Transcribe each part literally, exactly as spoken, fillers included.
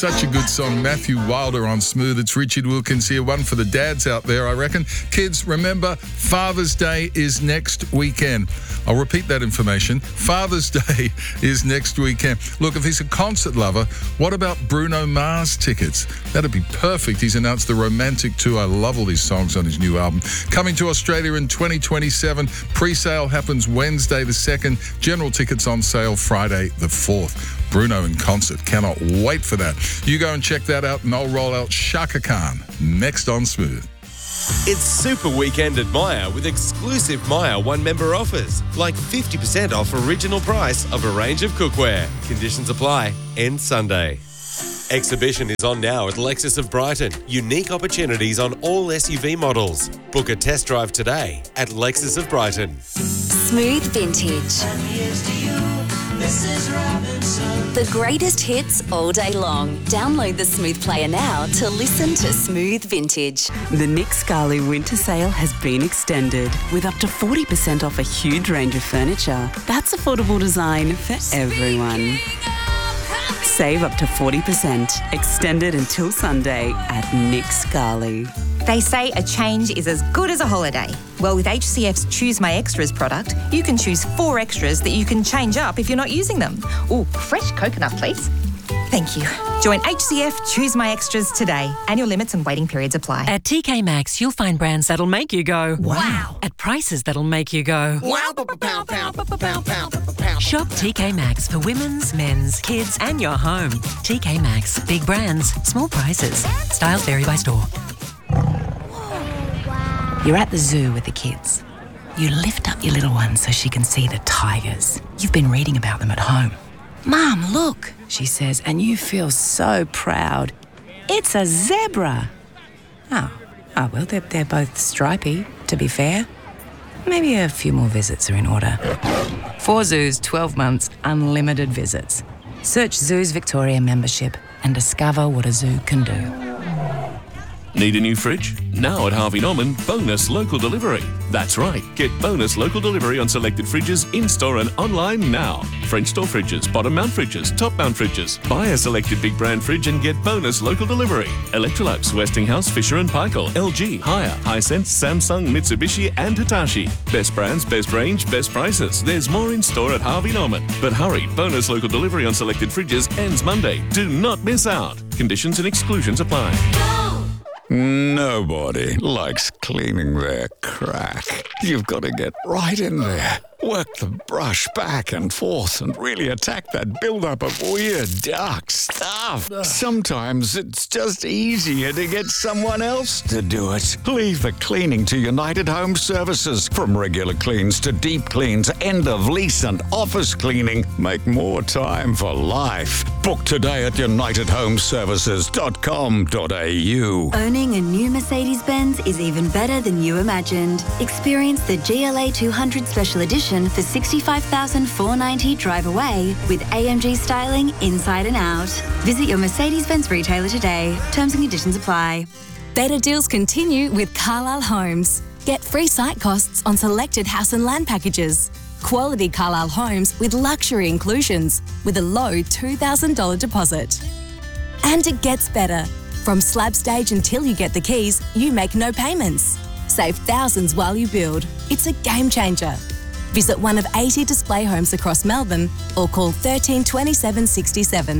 such a good song. Matthew Wilder on Smooth. It's Richard Wilkins here. One for the dads out there, I reckon. Kids, remember, Father's Day is next weekend. I'll repeat that information. Father's Day is next weekend. Look, if he's a concert lover, what about Bruno Mars tickets? That'd be perfect. He's announced the Romantic Tour. I love all these songs on his new album. Coming to Australia in twenty twenty-seven. Pre-sale happens Wednesday the second. General tickets on sale Friday the fourth. Bruno in concert. Cannot wait for that. You go and check that out, and I'll roll out Shaka Khan next on Smooth. It's Super Weekend at Myer with exclusive Myer one-member offers, like fifty percent off original price of a range of cookware. Conditions apply. End Sunday. Exhibition is on now at Lexus of Brighton. Unique opportunities on all S U V models. Book a test drive today at Lexus of Brighton. Smooth Vintage. The greatest hits all day long. Download the Smooth Player now to listen to Smooth Vintage. The Nick Scali winter sale has been extended with up to forty percent off a huge range of furniture. That's affordable design for everyone. Save up to forty percent. Extended until Sunday at Nick Scali. They say a change is as good as a holiday. Well, with H C F's Choose My Extras product, you can choose four extras that you can change up if you're not using them. Ooh, fresh coconut, please. Thank you. Join H C F Choose My Extras today. Annual limits and waiting periods apply. At T K Maxx, you'll find brands that'll make you go, wow. At prices that'll make you go, wow. Pound, pound, pound, pound, pound. Shop T K Maxx for women's, men's, kids and your home. T K Maxx. Big brands, small prices. Styles vary by store. You're at the zoo with the kids. You lift up your little one so she can see the tigers. You've been reading about them at home. Mum, look, she says, and you feel so proud. It's a zebra. Oh, oh well, they're, they're both stripy, to be fair. Maybe a few more visits are in order. Four zoos, twelve months, unlimited visits. Search Zoos Victoria membership and discover what a zoo can do. Need a new fridge? Now at Harvey Norman, bonus local delivery. That's right, get bonus local delivery on selected fridges in-store and online now. French door fridges, bottom mount fridges, top mount fridges. Buy a selected big brand fridge and get bonus local delivery. Electrolux, Westinghouse, Fisher and Paykel, L G, Haier, Hisense, Samsung, Mitsubishi and Hitachi. Best brands, best range, best prices. There's more in store at Harvey Norman. But hurry, bonus local delivery on selected fridges ends Monday. Do not miss out. Conditions and exclusions apply. Nobody likes cleaning their crack. You've got to get right in there. Work the brush back and forth and really attack that buildup of weird, dark stuff. Sometimes it's just easier to get someone else to do it. Leave the cleaning to United Home Services. From regular cleans to deep cleans, end of lease and office cleaning. Make more time for life. Book today at united home services dot com dot a u. Owning a new Mercedes-Benz is even better than you imagined. Experience the G L A two hundred Special Edition for sixty-five thousand four hundred ninety dollars drive away with A M G styling inside and out. Visit your Mercedes-Benz retailer today. Terms and conditions apply. Better deals continue with Carlisle Homes. Get free site costs on selected house and land packages. Quality Carlisle Homes with luxury inclusions with a low two thousand dollars deposit. And it gets better. From slab stage until you get the keys, you make no payments. Save thousands while you build. It's a game changer. Visit one of eighty display homes across Melbourne or call thirteen twenty-seven sixty-seven.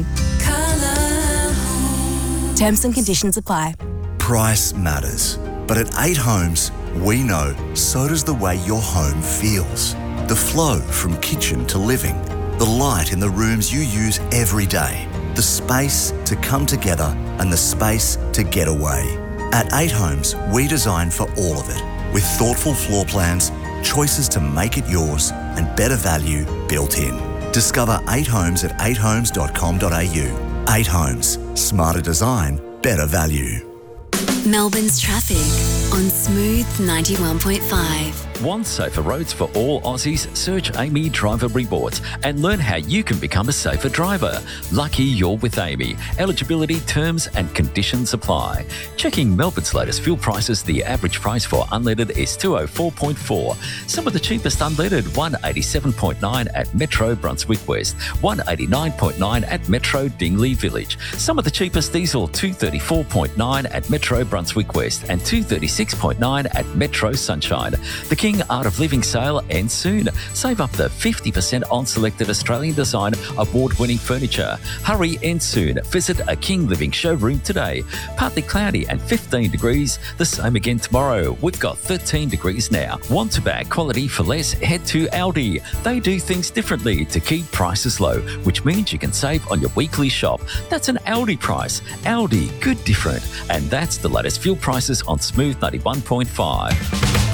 Terms and conditions apply. Price matters. But at eight Homes, we know so does the way your home feels. The flow from kitchen to living, the light in the rooms you use every day, the space to come together and the space to get away. At eight Homes, we design for all of it, with thoughtful floor plans, choices to make it yours, and better value built in. Discover eight Homes at eight homes dot com dot a u. eight Homes. Smarter design, better value. Melbourne's traffic on Smooth ninety-one point five. Want safer roads for all Aussies? Search Amy Driver Rewards and learn how you can become a safer driver. Lucky you're with Amy. Eligibility, terms and conditions apply. Checking Melbourne's latest fuel prices, the average price for unleaded is two oh four point four. Some of the cheapest unleaded, one eighty-seven point nine at Metro Brunswick West, one eighty-nine point nine at Metro Dingley Village. Some of the cheapest diesel, two thirty-four point nine at Metro Brunswick West and two thirty-six point nine at Metro Sunshine. The King Art of Living sale ends soon. Save up to fifty percent on selected Australian design award-winning furniture. Hurry, ends soon. Visit a King Living showroom today. Partly cloudy and fifteen degrees. The same again tomorrow. We've got thirteen degrees now. Want to bag quality for less? Head to Aldi. They do things differently to keep prices low, which means you can save on your weekly shop. That's an Aldi price. Aldi, good different. And that's the latest fuel prices on Smooth ninety-one point five.